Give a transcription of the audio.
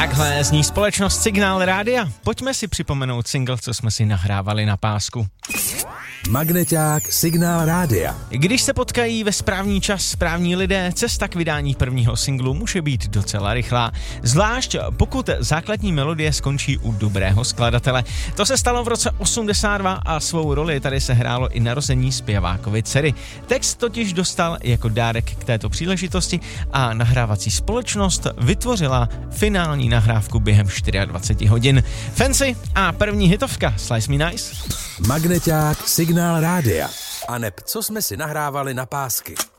Takhle zní společnost Signál Rádia. Pojďme si připomenout single, co jsme si nahrávali na pásku. Magneťák Signál Rádia. Když se potkají ve správný čas správní lidé, cesta k vydání prvního singlu může být docela rychlá. Zvlášť pokud základní melodie skončí u dobrého skladatele. To se stalo v roce 82 a svou roli tady se hrálo i narození zpěvákovy dcery. Text totiž dostal jako dárek k této příležitosti a nahrávací společnost vytvořila finální nahrávku během 24 hodin. Fancy a první hitovka Slice Me Nice. Magneťák Signál Rádia. A neb co jsme si nahrávali na pásky.